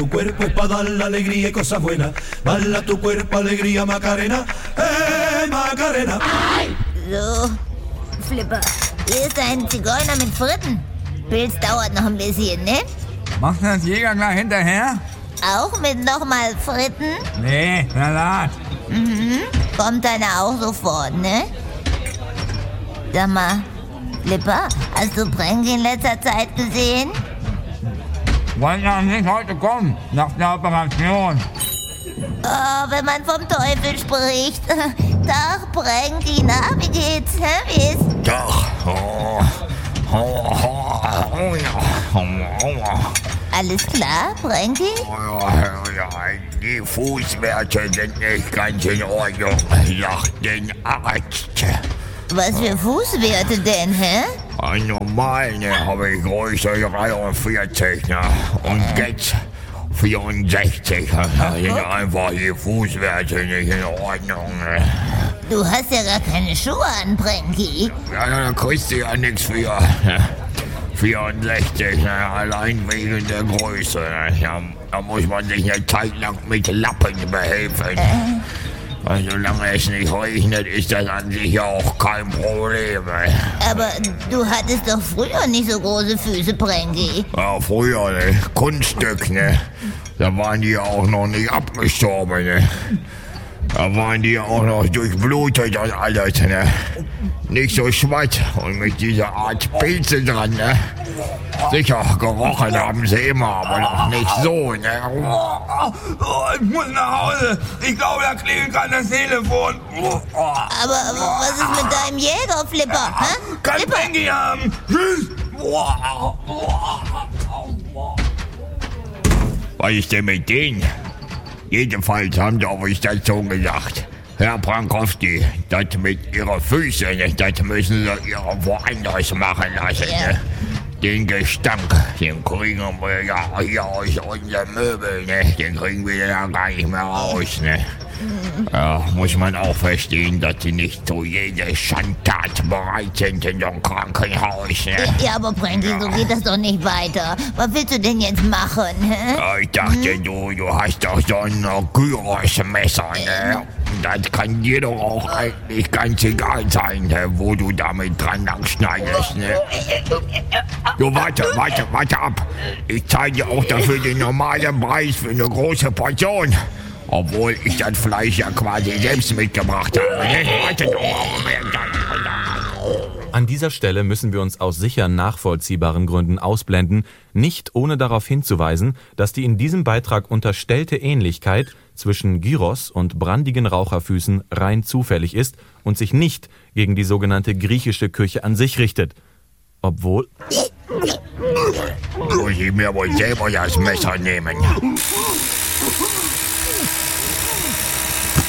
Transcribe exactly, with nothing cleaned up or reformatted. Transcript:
Tu cuerpo es para dar la alegría y cosas buenas. Bala tu cuerpo, alegría, Macarena. Eh, Macarena. So, Flipper, hier ist ein Zigeuner mit Fritten. Pilz dauert noch ein bisschen, ne? Macht das Jäger gleich hinterher? Auch mit nochmal Fritten? Nee, Salat. Mhm, kommt einer auch sofort, ne? Sag mal, Flipper, hast du Pranky in letzter Zeit gesehen? Wollen wir nicht heute kommen, nach der Operation? Oh, wenn man vom Teufel spricht. Tag, Pranky, na, wie geht's, hä? Wie ist? Doch. Oh. Oh, oh, oh, ja. Oh, oh. Alles klar, Pranky? Oh, ja, die Fußwerte sind nicht ganz in Ordnung, sagt den Arzt. Was für Fußwerte denn, hä? Ein normalen habe ich Größe dreiundvierzig, ne? Und jetzt vierundsechzig. Da sind einfach die Fußwerte nicht in Ordnung. Ne? Du hast ja gar keine Schuhe an, Pranky. Ja, da kriegst du ja nichts für. Ne? vierundsechzig, ne? Allein wegen der Größe. Ne? Ja, da muss man sich eine Zeit lang mit Lappen behelfen. Äh. Also, solange es nicht regnet, ist das an sich ja auch kein Problem. Aber du hattest doch früher nicht so große Füße, Pranky. Ja, früher, ne? Kunststück, ne? Da waren die ja auch noch nicht abgestorben, ne? Da waren die ja auch noch durchblutet und alles, ne? Nicht so schwatt und mit dieser Art Pilze dran, ne? Sicher, gerochen haben sie immer, aber noch nicht so, ne? Oh, oh, ich muss nach Hause. Ich glaube, da klingelt gerade das Telefon. Oh, oh. Aber was ist mit deinem Jäger, Flipper? Hä? Kann Flipper? Pranky haben. Tschüss. Was ist denn mit denen? Jedenfalls haben sie auf die Station gesagt, Herr Brankowski, das mit Ihren Füßen, das müssen Sie Ihre woanders machen lassen. Ja. Den Gestank, den kriegen wir ja hier aus unseren Möbeln, ne? Den kriegen wir ja gar nicht mehr raus, ne? Ja, muss man auch verstehen, dass sie nicht zu jeder Schandtat bereit sind in so einem Krankenhaus, ne? Ja, aber Pranky, so geht das doch nicht weiter. Was willst du denn jetzt machen, hä? Ja, ich dachte, du, du hast doch so ein Gyros-Messer, ne? Das kann dir doch auch eigentlich ganz egal sein, ne? Wo du damit dran lang schneidest, ne? Du, warte, warte, warte ab. Ich zahle dir auch dafür den normalen Preis für eine große Portion. Obwohl ich das Fleisch ja quasi selbst mitgebracht habe, ne? Warte doch mal. An dieser Stelle müssen wir uns aus sicher nachvollziehbaren Gründen ausblenden, nicht ohne darauf hinzuweisen, dass die in diesem Beitrag unterstellte Ähnlichkeit zwischen Gyros und brandigen Raucherfüßen rein zufällig ist und sich nicht gegen die sogenannte griechische Küche an sich richtet. Obwohl... Muss ich mir wohl selber das Messer nehmen.